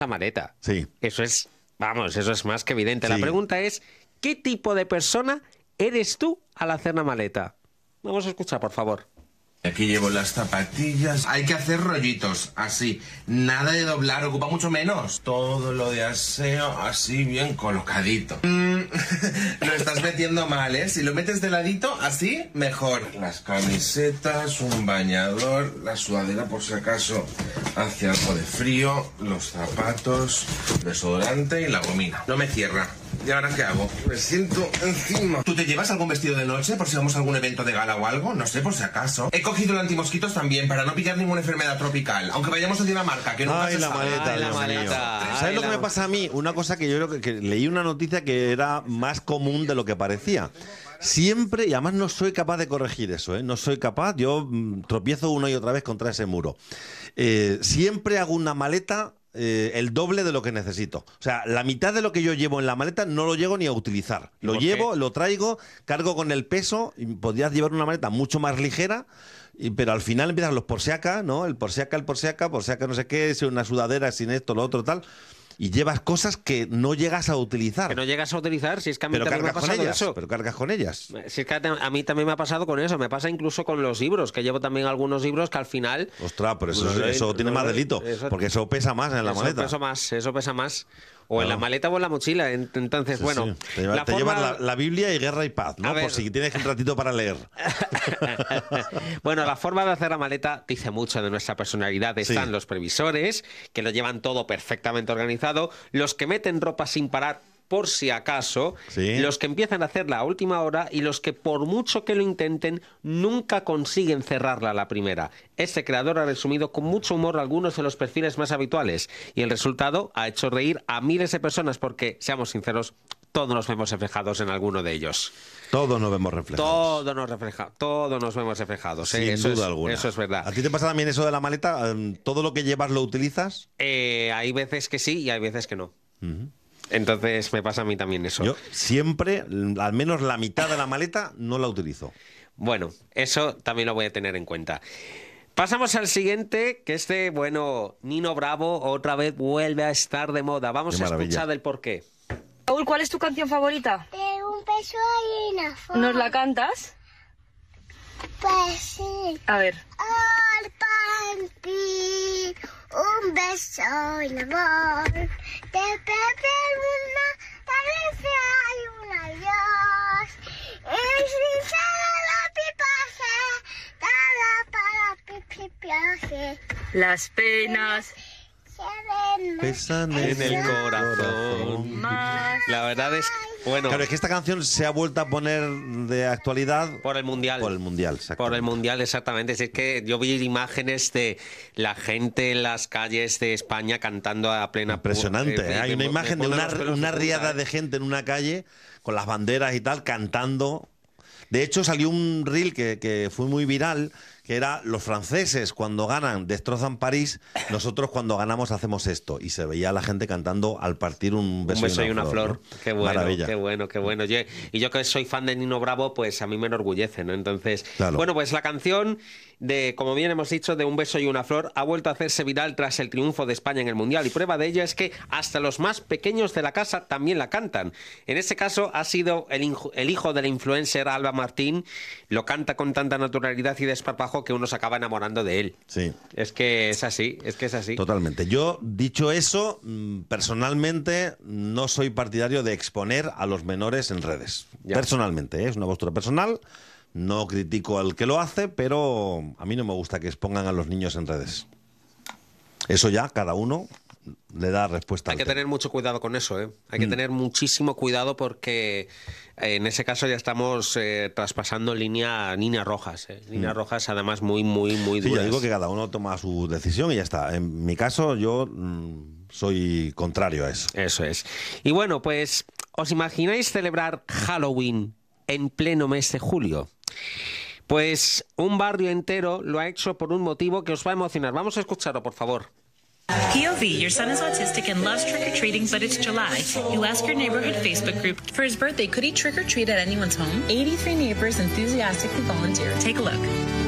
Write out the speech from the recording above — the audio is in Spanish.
la maleta. Sí. Eso es, vamos, eso es más que evidente. Sí. La pregunta es, ¿qué tipo de persona eres tú al hacer la maleta? Vamos a escuchar, por favor. Aquí llevo las zapatillas. Hay que hacer rollitos, así. Nada de doblar, ocupa mucho menos. Todo lo de aseo, así bien colocadito. Lo estás metiendo mal, ¿eh? Si lo metes de ladito, así, mejor. Las camisetas, un bañador, la sudadera por si acaso hace algo de frío, los zapatos, desodorante y la gomina. No me cierra. ¿Y ahora qué hago? Me siento encima. ¿Tú te llevas algún vestido de noche por si vamos a algún evento de gala o algo? No sé, por si acaso. He cogido el antimosquitos también para no pillar ninguna enfermedad tropical. Aunque vayamos a Dinamarca, que nunca Ay, se la sabe. maleta, Ay, la Dios maleta. mío. Ay, ¿Sabes lo que la- me pasa a mí? Una cosa que yo creo que leí una noticia que era más común de lo que parecía. Siempre, y además no soy capaz de corregir eso, ¿eh? No soy capaz, yo tropiezo una y otra vez contra ese muro. Siempre hago una maleta el doble de lo que necesito. O sea, la mitad de lo que yo llevo en la maleta no lo llego ni a utilizar. Lo por llevo, qué? lo traigo, cargo con el peso, y podrías llevar una maleta mucho más ligera. Pero al final empiezan los por si acá, ¿no? El por si acá no sé qué, si una sudadera, sin esto, lo otro, tal. Y llevas cosas que no llegas a utilizar. Que no llegas a utilizar, si es que a mí pero también me ha cargas con pasado ellas. eso. Pero cargas con ellas. Si es que a mí también me ha pasado con eso. Me pasa incluso con los libros, que llevo también algunos libros que al final... Ostras, pero eso, No, eso tiene más delito. eso- Porque eso pesa más en la maleta. Eso pesa más. O en la Claro. maleta o en la mochila. Entonces, Sí, bueno... sí. Te llevas, la te forma- llevas la Biblia y Guerra y Paz, ¿no? A ver. Por si tienes un ratito para leer. Bueno, la forma de hacer la maleta dice mucho de nuestra personalidad. Están Sí. los previsores, que lo llevan todo perfectamente organizado, los que meten ropa sin parar por si acaso, Sí. los que empiezan a hacerla a última hora y los que por mucho que lo intenten nunca consiguen cerrarla a la primera. Este creador ha resumido con mucho humor algunos de los perfiles más habituales y el resultado ha hecho reír a miles de personas porque, seamos sinceros, todos nos vemos reflejados en alguno de ellos. Todos nos vemos reflejados. Todos nos vemos reflejados. Sin Eso duda es, alguna. Eso es verdad. ¿A ti te pasa también eso de la maleta? ¿Todo lo que llevas lo utilizas? Hay veces que sí y hay veces que no. Entonces me pasa a mí también eso. Yo siempre, al menos la mitad de la maleta, no la utilizo. Bueno, eso también lo voy a tener en cuenta. Pasamos al siguiente, que bueno, Nino Bravo otra vez vuelve a estar de moda. Vamos Qué a maravilla. escuchar el porqué. Raúl, ¿cuál es tu canción favorita? De un beso y una flor. ¿Nos la cantas? Pues sí. A ver. Al panty, un beso y un amor. De Pepe una caricia y un adiós. Y si se la pipaje, cada para pipiaje. Las penas. Se ven Pesan En el corazón. Más. La verdad es, bueno, Claro, es que esta canción se ha vuelto a poner de actualidad por el Mundial. por el Mundial. Por el Mundial, exactamente. Es que yo vi imágenes de la gente en las calles de España cantando a plena... Impresionante, ¿eh? Hay una imagen de una riada de gente en una calle con las banderas y tal, cantando. De hecho, salió un reel que fue muy viral, que era: los franceses cuando ganan destrozan París, nosotros cuando ganamos hacemos esto. Y se veía a la gente cantando al partir un beso, y una flor. ¿no? Qué bueno, Maravilla. qué bueno, qué bueno. Y yo que soy fan de Nino Bravo, pues a mí me enorgullece, ¿no? Entonces, Claro. bueno, pues la canción de, como bien hemos dicho, de Un beso y una flor, ha vuelto a hacerse viral tras el triunfo de España en el Mundial. Y prueba de ello es que hasta los más pequeños de la casa también la cantan. En este caso ha sido el hijo de la influencer Alba Martín. Lo canta con tanta naturalidad y desparpajo que uno se acaba enamorando de él. Sí. Es que es así. Totalmente. Yo, dicho eso, personalmente no soy partidario de exponer a los menores en redes. Ya. Personalmente, ¿eh? Es una postura personal. No critico al que lo hace, pero a mí no me gusta que expongan a los niños en redes. Eso ya, cada uno le da respuesta. Hay que tener mucho cuidado con eso, ¿eh? Hay que tener muchísimo cuidado porque en ese caso ya estamos traspasando líneas rojas, ¿eh? Líneas rojas, además muy Sí, duras. yo digo que cada uno toma su decisión y ya está. En mi caso, yo soy contrario a eso. Eso es. Y bueno, pues, ¿os imagináis celebrar Halloween en pleno mes de julio? Pues un barrio entero lo ha hecho por un motivo que os va a emocionar. Vamos a escucharlo, por favor. POV, your son is autistic and loves trick-or-treating, but it's July. You ask your neighborhood Facebook group. For his birthday, could he trick or treat at anyone's home? 83 neighbors enthusiastically volunteered. Take a look.